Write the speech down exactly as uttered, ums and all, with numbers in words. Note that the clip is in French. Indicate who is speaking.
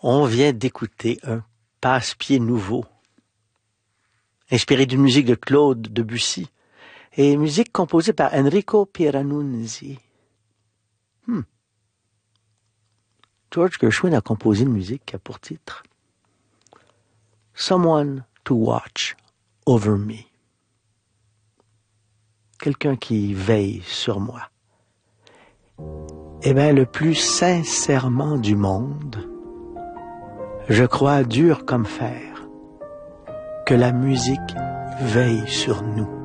Speaker 1: On vient d'écouter un passe-pied nouveau, inspiré d'une musique de Claude Debussy et musique composée par Enrico Pieranunzi. Hmm. George Gershwin a composé une musique qui a pour titre Someone to Watch Over Me. Quelqu'un qui veille sur moi. Eh bien, le plus sincèrement du monde, je crois dur comme fer que la musique veille sur nous.